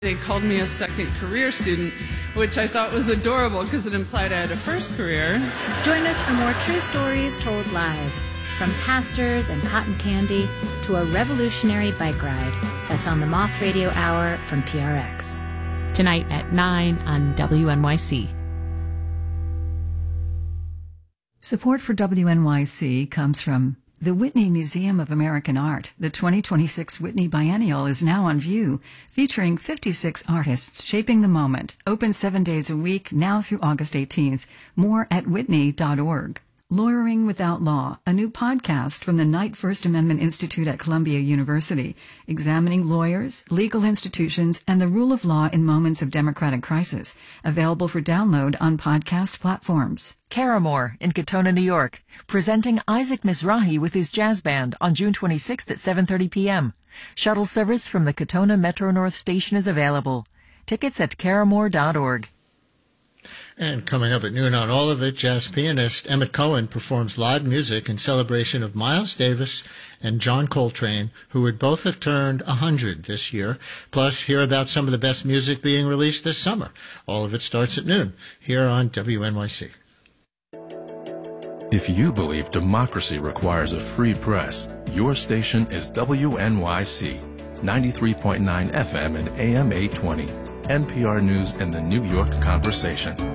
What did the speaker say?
They called me a second career student, which I thought was adorable because it implied I had a first career. Join us for more true stories told live, from pastors and cotton candy to a revolutionary bike ride. That's on the Moth Radio Hour from PRX. Tonight at 9 on WNYC. Support for WNYC comes from the Whitney Museum of American Art. The 2026 Whitney Biennial is now on view, featuring 56 artists shaping the moment. Open 7 days a week, now through August 18th. More at whitney.org. Lawyering Without Law, a new podcast from the Knight First Amendment Institute at Columbia University, examining lawyers, legal institutions, and the rule of law in moments of democratic crisis. Available for download on podcast platforms. Caramore in Katona, New York, presenting Isaac Mizrahi with his jazz band on June 26th at 7:30 p.m. Shuttle service from the Katona Metro North Station is available. Tickets at caramore.org. And coming up at noon on All of It, jazz pianist Emmett Cohen performs live music in celebration of Miles Davis and John Coltrane, who would both have turned 100 this year. Plus, hear about some of the best music being released this summer. All of It starts at noon here on WNYC. If you believe democracy requires a free press, your station is WNYC, 93.9 FM and AM 820. NPR News and the New York Conversation.